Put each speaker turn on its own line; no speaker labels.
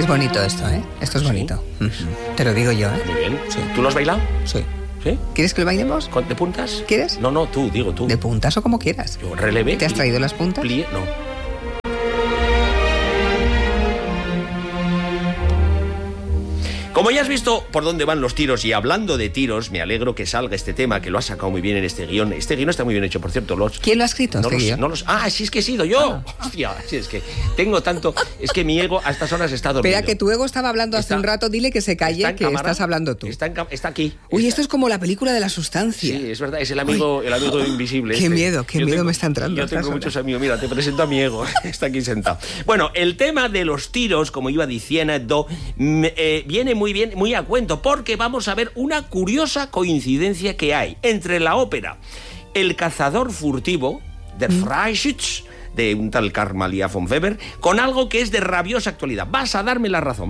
Es bonito esto, ¿eh? Esto es bonito. Te lo digo yo, ¿eh?
Muy bien.
Sí.
¿Tú lo has bailado?
Sí.
¿Sí?
¿Quieres que lo bailemos?
¿De puntas?
¿Quieres?
No, digo tú.
¿De puntas o como quieras?
Yo relevé.
¿Te has traído las puntas?
No. Como ya has visto por dónde van los tiros, y hablando de tiros, me alegro que salga este tema, que lo has sacado muy bien en este guión. Este guión está muy bien hecho, por cierto.
¿Quién lo ha escrito?
Sí, es que he sido yo. Hostia, sí, es que tengo tanto... Es que mi ego a estas horas está dormido.
Espera, que tu ego estaba hablando hace un rato. Dile que se calle, que
cámara,
estás hablando tú.
Está aquí.
Uy, esto es como la película de La Sustancia.
Sí, es verdad, es el amigo invisible.
Qué miedo me está entrando.
Yo tengo muchos amigos. Mira, te presento a mi ego. Está aquí sentado. Bueno, el tema de los tiros, como iba diciendo, viene muy bien, muy a cuento, porque vamos a ver una curiosa coincidencia que hay entre la ópera El cazador furtivo, Der Freischütz, de un tal Karl Maria von Weber, con algo que es de rabiosa actualidad. Vas a darme la razón.